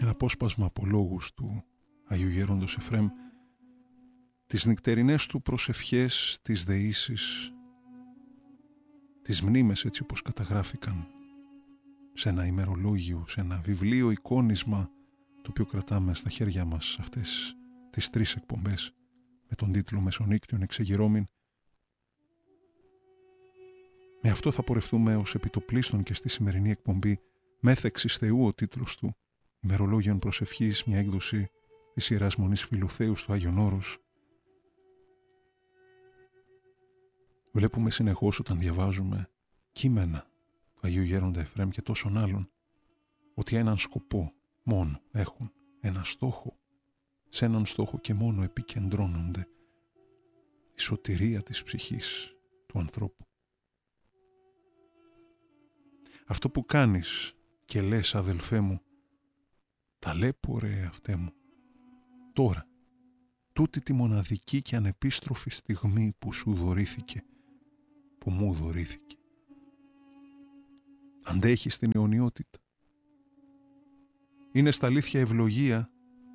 ένα απόσπασμα από λόγους του Αγίου Γέροντος Εφραίμ, τις νυκτερινές του προσευχές, τις δεήσεις, τις μνήμες έτσι όπως καταγράφηκαν σε ένα ημερολόγιο, σε ένα βιβλίο εικόνισμα το οποίο κρατάμε στα χέρια μας αυτές τις 3 εκπομπές με τον τίτλο «Μεσονύκτιον εξεγειρώμην». Με αυτό θα πορευτούμε ως επιτοπλίστων και στη σημερινή εκπομπή «Μέθεξης Θεού» ο τίτλος του, ημερολόγιον προσευχής, μια έκδοση της Ιεράς Μονής Φιλουθέου στο Άγιον Όρος. Βλέπουμε συνεχώς όταν διαβάζουμε κείμενα του Αγίου Γέροντα Εφραίμ και τόσων άλλων ότι έναν σκοπό μόνο έχουν, έναν στόχο, σε έναν στόχο και μόνο επικεντρώνονται, η σωτηρία της ψυχής του ανθρώπου. Αυτό που κάνεις και λες, αδελφέ μου, ταλέπορε αυτέ μου, τώρα, τούτη τη μοναδική και ανεπίστροφη στιγμή που σου δωρήθηκε, που μου δωρήθηκε. Αντέχεις την αιωνιότητα. Είναι στα αλήθεια ευλογία,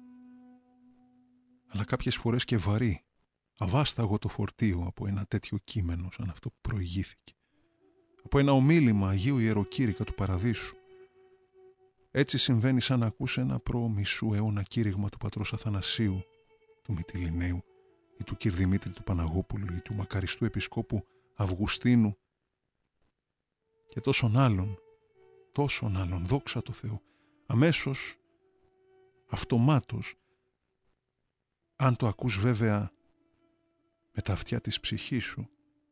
αλλά κάποιες φορές και βαρύ, αβάσταγο το φορτίο από ένα τέτοιο κείμενο σαν αυτό που προηγήθηκε. Από ένα ομίλημα Αγίου Ιεροκήρυκα του Παραδείσου. Έτσι συμβαίνει σαν να ακούς ένα προ-μισού αιώνα κήρυγμα του πατρός Αθανασίου, του Μυτιληναίου ή του κυρ Δημήτρη του Παναγόπουλου ή του μακαριστού επισκόπου Αυγουστίνου και τόσων άλλων, δόξα τω Θεώ. Αμέσως, αυτομάτως, αν το ακούς βέβαια με τα αυτιά της ψυχής σου,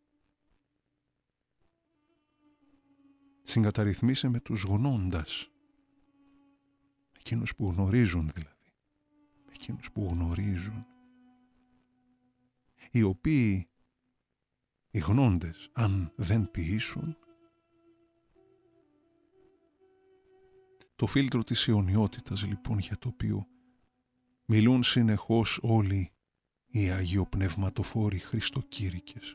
συγκαταρρυθμίσαι με τους γνώντας, εκείνους που γνωρίζουν δηλαδή, εκείνους που γνωρίζουν, οι οποίοι, οι γνώντες, αν δεν ποιήσουν, το φίλτρο της αιωνιότητας λοιπόν για το οποίο μιλούν συνεχώς όλοι οι αγιοπνευματοφόροι Χριστοκήρυκες.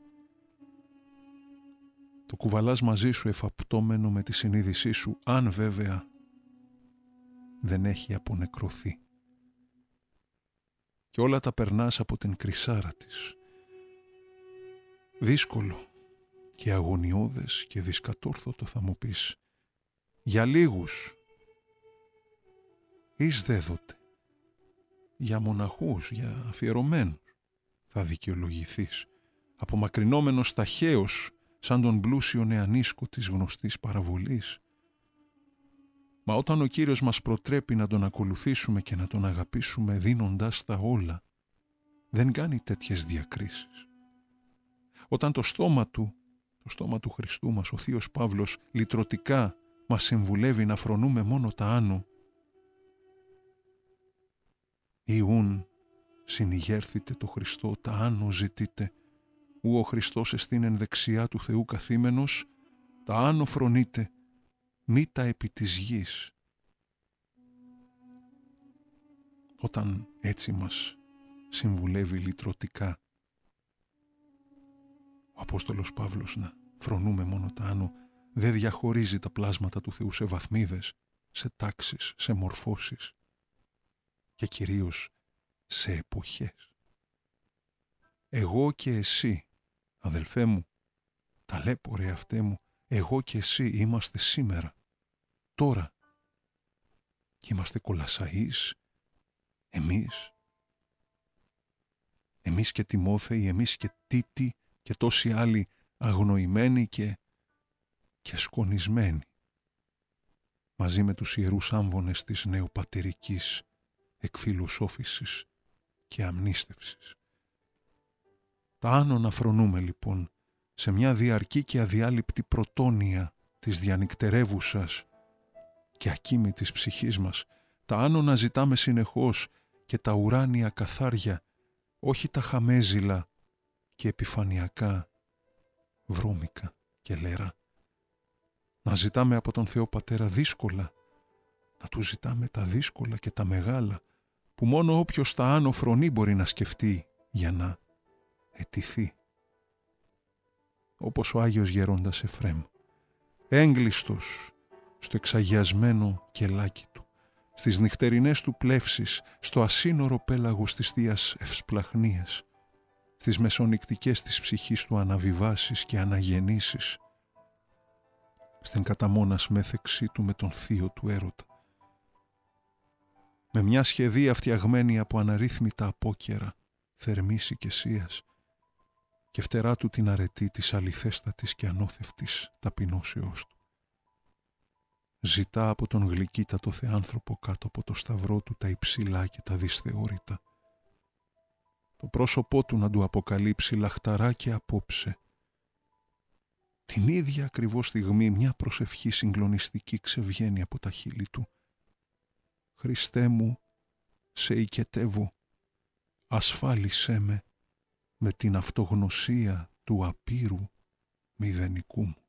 Το κουβαλάς μαζί σου εφαπτώμενο με τη συνείδησή σου, αν βέβαια δεν έχει απονεκρωθεί. Και όλα τα περνάς από την κρυσάρα της. Δύσκολο και αγωνιώδες και δυσκατόρθωτο θα μου πεις. Για λίγους εις δέδοτε. Για μοναχούς, για αφιερωμένους θα δικαιολογηθείς. Απομακρυνόμενος ταχαίως σαν τον πλούσιο νεανίσκο της γνωστής παραβολής. Μα όταν ο Κύριος μας προτρέπει να τον ακολουθήσουμε και να τον αγαπήσουμε δίνοντάς τα όλα, δεν κάνει τέτοιες διακρίσεις. Όταν το στόμα του Χριστού μας, ο Θείος Παύλος, λυτρωτικά μας συμβουλεύει να φρονούμε μόνο τα άνω, «Ιούν συνηγέρθητε το Χριστό, τα άνω ζητείτε, ου ο Χριστός εστίνεν δεξιά του Θεού καθήμενος, τα άνω φρονείτε, μη τα επί της γης». Όταν έτσι μας συμβουλεύει λυτρωτικά ο Απόστολος Παύλος να φρονούμε μόνο τα άνω, δεν διαχωρίζει τα πλάσματα του Θεού σε βαθμίδες, σε τάξεις, σε μορφώσεις και κυρίως σε εποχές. Εγώ και εσύ, αδελφέ μου, ταλέπορε αυτέ μου, εγώ και εσύ είμαστε σήμερα, τώρα. Και είμαστε κολασσαείς, εμείς και Τιμόθεοι, εμείς και Τίτοι και τόσοι άλλοι αγνοημένοι και σκονισμένοι, μαζί με τους ιερούς άμβονες της νεοπατηρικής εκφιλοσόφησης και αμνίστευσης. Τα άνω να φρονούμε λοιπόν σε μια διαρκή και αδιάλειπτη πρωτόνοια της διανυκτερεύουσας και ακίμητης ψυχής μας, τα άνω να ζητάμε συνεχώς και τα ουράνια καθάρια, όχι τα χαμέζιλα και επιφανειακά βρώμικα και λέρα. Να ζητάμε από τον Θεό Πατέρα δύσκολα, να του ζητάμε τα δύσκολα και τα μεγάλα, που μόνο όποιος τα άνω φρονεί μπορεί να σκεφτεί για να αιτηθεί. Όπως ο Άγιος Γερόντας Εφραίμ, έγκλειστος στο εξαγιασμένο κελάκι του, στις νυχτερινές του πλεύσεις, στο ασύνορο πέλαγος της Θείας Ευσπλαχνίας, στις μεσονυκτικές της ψυχής του αναβιβάσεις και αναγεννήσεις, στην καταμόνας μέθεξή του με τον θείο του έρωτα. Με μια σχεδία φτιαγμένη από αναρρύθμιτα απόκαιρα, θερμής οικεσίας, και φτερά του την αρετή της αληθέστατης και ανώθευτης ταπεινώσεώς του. Ζητά από τον γλυκύτατο θεάνθρωπο κάτω από το σταυρό του τα υψηλά και τα δυσθεώρητα. Το πρόσωπό του να του αποκαλύψει λαχταρά και απόψε. Την ίδια ακριβώς στιγμή μια προσευχή συγκλονιστική ξεβγαίνει από τα χείλη του. «Χριστέ μου, σε οικετεύω, ασφάλισέ με την αυτογνωσία του απείρου μηδενικού μου».